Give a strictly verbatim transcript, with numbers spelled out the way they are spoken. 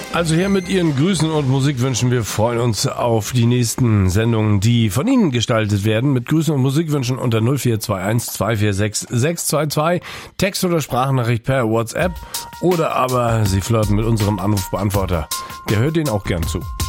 Also hier mit Ihren Grüßen und Musikwünschen. Wir freuen uns auf die nächsten Sendungen, die von Ihnen gestaltet werden. Mit Grüßen und Musikwünschen unter null vier zwei eins zwei vier sechs sechs zwei zwei. Text- oder Sprachnachricht per WhatsApp. Oder aber Sie flirten mit unserem Anrufbeantworter. Der hört Ihnen auch gern zu.